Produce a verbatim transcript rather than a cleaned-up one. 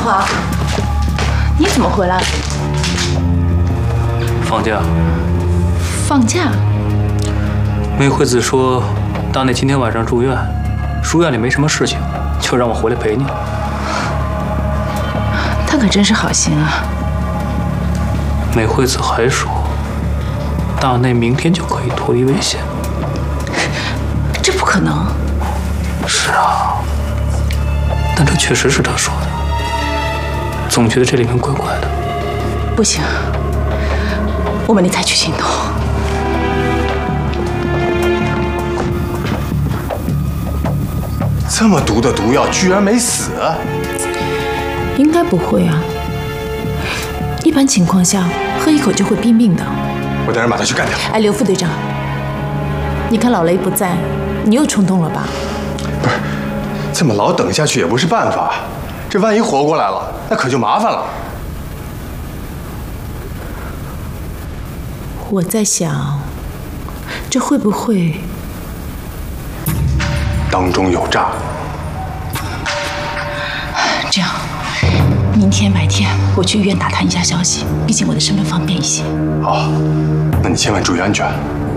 华，你怎么回来了？ 放假。 放假？ 梅惠子说，大内今天晚上住院，书院里没什么事情，就让我回来陪你。 他可真是好心啊。 梅惠子还说，大内明天就可以脱离危险。 这不可能。 是啊，但这确实是他说的。总觉得这里面怪怪的。 不行，我们得采取行动。 这么毒的毒药居然没死？ 应该不会啊。一般情况下，喝一口就会毙命的。 我带人把他去干掉。 哎，刘副队长，你看老雷不在，你又冲动了吧？ 不是，这么老等下去也不是办法。这万一活过来了，那可就麻烦了。 我在想，这会不会当中有诈？ 这样，明天白天我去医院打探一下消息，毕竟我的身份方便一些。 好，那你千万注意安全。